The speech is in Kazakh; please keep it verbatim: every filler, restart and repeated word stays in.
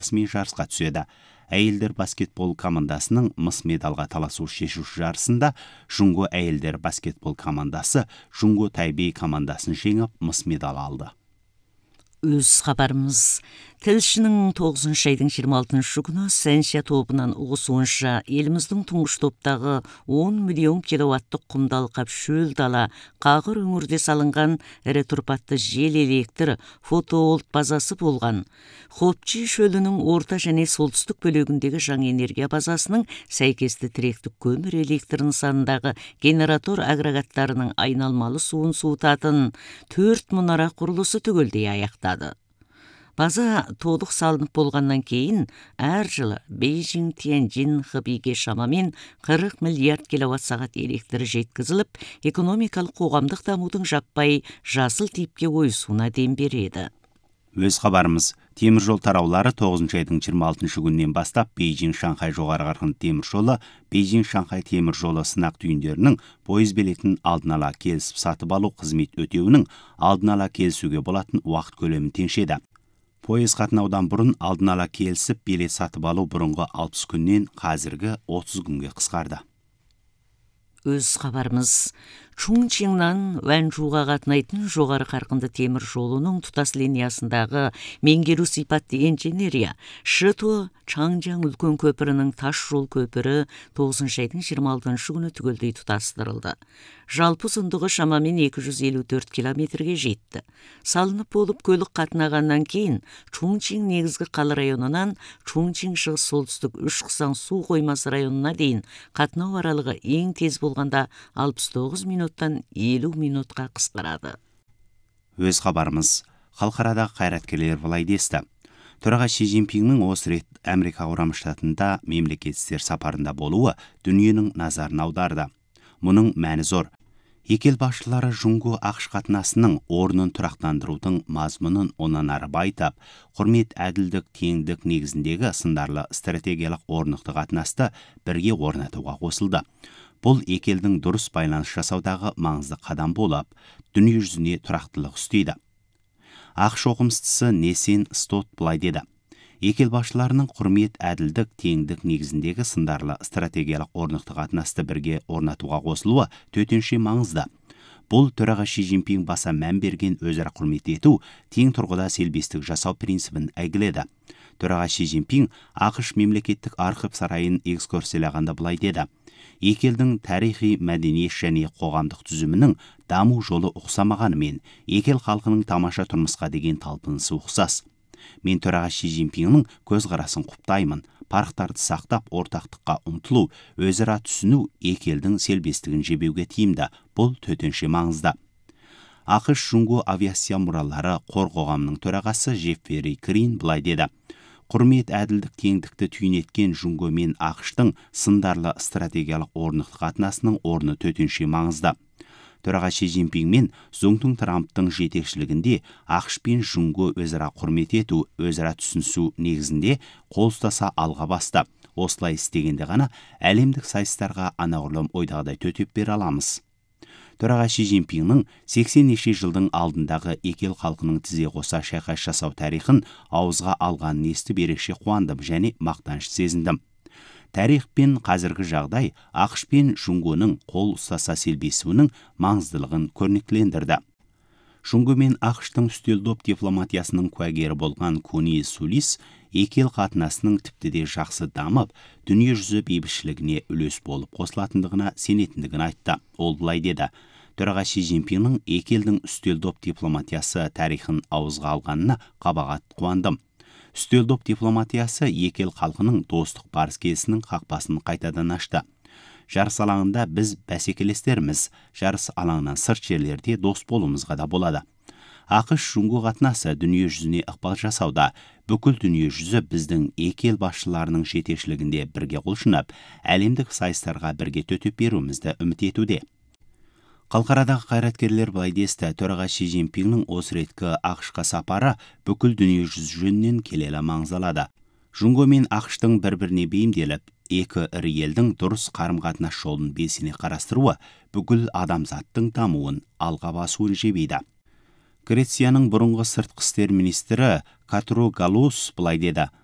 ресми жарысқа түседі. Әйелдер баскетбол командасының мыс медалға таласу шешуші жарысында Жұңго әйелдер баскетбол командасы Жұңго Тайбей командасын жеңіп мыс медал алды. Өз хабарымыз. Тілшінің тоғызыншы айдың жиырма алтыншы күні Сәнші тобынан ұғысуынша еліміздің тұңғыш топтағы он миллион киловаттық құмды алқап шөл дала қағыр өңірде салынған ірі тұрпатты жел электр фотоволт базасы болған. Хопчи шөлінің орта және солтүстік бөлігіндегі жаңа энергия базасының сәйкесті тіректік көмір электр нысанындағы генератор агрегаттарының айналмалы суын суытатын төрт мұнара құрылысы түгелдей аяқтады. База толық салынып болғаннан кейін әр жылы Бейжің, Тяньжин, Хэбейге шамамен қырық миллиард киловатт сағат электр жеткізіліп, экономикалық қоғамдық дамудың жаппай жасыл типке ойысуына дем береді. Өз хабарымыз. Темір жол тараулары тоғызыншы айдың жиырма алтыншы күнінен бастап Бейжің-Шанхай жоғары қарқынды темір жолы, Бейжің-Шанхай темір жолы сынақ түйіндерінің пойыз билетін алдын ала келісіп сатып алу қызмет өтеуінің алдын ала келісуге болатын уақыт көлемін теңшеді. Пойыз қатынаудан бұрын алдын ала келісіп билет сатып алу бұрынғы алпыс күннен қазіргі отыз күнге қысқарды. Өз хабарымыз. Чунчиңнан Ванчжуға қатынайтын жоғары қарқынды темір жолының тұтас линиясындағы меңгеру сипатты инженерия Шито Чаңжаң үлкен көпірінің тас жол көпірі тоғызыншы айдың жиырма алтыншы күні түгелдей тұтастырылды. Жалпы ұзындығы шамамен екі жүз елу төрт километрге жетті. Салынып болып көлік қатынағаннан кейін Чунчиң негізгі қала районынан Чунчиң шығыс солтүстік үш қысаң су қоймасы районына дейін қатынау аралығы ең тез болғанда алпыс тоғыз минуттан елу минутқа қысқарады. Өз хабарымыз. Халықарадағы қайраткерлер былай десті. Төраға Ши Цзиньпиннің осы рет Америка құрама штатында мемлекеттік істер сапарында болуы дүниенің назарын аударды. Мұның мәні зор. Екі ел басшылары Жұңго ақш қатынасының орнын тұрақтандырудың мазмұнын онан ары байытып, құрмет, әділдік, теңдік негізіндегі сындарлы стратегиялық орнықты қатынасты бірге орнатуға қосылды. Бұл екі елдің дұрыс байланыс жасаудағы маңызды қадам болып, дүние жүзіне тұрақтылық үстейді. ақш оқымыстысы Несен Стот былай деді. Екі ел басшыларының құрмет, әділдік, теңдік негізіндегі сындарлы стратегиялық орнықты қатынасты бірге орнатуға қосылуы төтенше маңызды. Бұл төраға Ши Цзиньпин баса мән берген өзара құрмет ету, тең тұрғыда селбестік жасау принципін әйгіледі. Төраға Ши Цзиньпин ақш мемлекеттік архив сарайын экскурсиялағанда былай деді. Екі елдің тарихи, мәдени және қоғамдық түзімінің даму жолы ұқсамағанымен, екі ел халқының тамаша тұрмысқа деген талпынысы ұқсас. Мен төраға Ши Цзиньпиннің көзқарасын құптаймын. Парықтарды сақтап, ортақтыққа ұмтылу, өзара түсіну екі елдің селбестігін жебеуге тиімді. Бұл төтенше маңызды. ақш Жұңго авиация мұралары қор қоғамының төрағасы Джеффери Крин былай деді. Құрмет, әділдік, теңдікті түйінеткен Жұңго мен ақштың сындарлы стратегиялық орнықты қатынасының орны төтенше маңызды. Төраға Ши Цзиньпин мен Зоңтун Трамптың жетекшілігінде ақш пен Жұңго өзара құрмет ету, өзара түсінісу негізінде қол ұстаса алға басты. Осылай істегенде ғана әлемдік сайыстарға анағұрлым ойдағыдай төтеп бере аламыз. Төраға Ши Цзиньпиннің сексен неше жылдың алдындағы екі ел халқының тізе қоса шайқас жасау тарихын ауызға алғанын естіп ерекше қуандым және мақтаныш сезіндім. Тарих пен қазіргі жағдай ақш пен Жұңгоның қол ұстаса селбесуінің маңыздылығын көрнектілендірді. Жұңго мен ақштың үстел доп дипломатиясының куәгері болған Куни Сулис екі ел қатынасының тіпті де жақсы дамып, дүние жүзі бейбітшілігіне үлес болып қосылатындығына сенетіндігін айтты. Ол былай деді. Төраға Ши Цзиньпиннің екі елдің үстел доп дипломатиясы тарихын ауызға алғанына қабағат қуандым. Үстел доп дипломатиясы екі ел халқының достық барыс келісінің қақпасын қайтадан ашты. Жарыс алаңында біз бәсекелестерміз, жарыс алаңынан сырт жерлерде дос болуымызға да болады. ақш Жұңго қатынасы дүние жүзіне ықпал жасауда, бүкіл дүние жүзі біздің екі ел басшыларының жетекшілігінде бірге құлшынып, әлемдік сайыстарға бірге төтеп беруімізді үміт етуде. Халықарадағы қайраткерлер былай десті. Төраға Ши Цзиньпиннің осы реткі ақшқа сапары бүкіл дүние жүзі жөнінен келелі маңызалады. Жұңго мен ақштың бір-біріне бейімделіп, екі ірі елдің дұрыс қарым-қатынас жолын белсене қарастыруы бүкіл адамзаттың дамуын, алға басуын жебейді. Грецияның бұрынғы сыртқы істер министрі Катру Галус былай деді.